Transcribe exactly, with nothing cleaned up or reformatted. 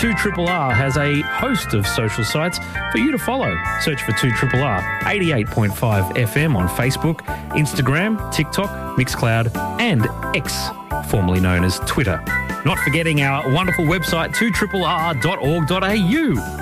two R R has a host of social sites for you to follow. Search for two R R, eighty-eight point five F M on Facebook, Instagram, TikTok, Mixcloud, and X, formerly known as Twitter. Not forgetting our wonderful website, two R R dot org dot A U.